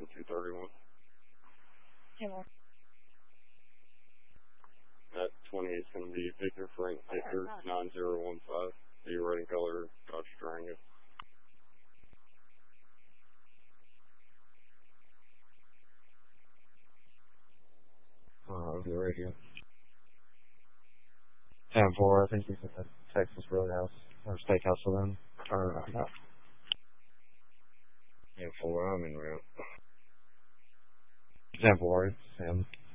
231. Hey, Mark. That 28 is going to be Victor Frank Victor 9015. Are you red and color Dodge Durango? Over the radio. 10-4, I think he's at the Texas Roadhouse or Steakhouse for them. Or no. 10-4, I'm in route. 10-4, it's him.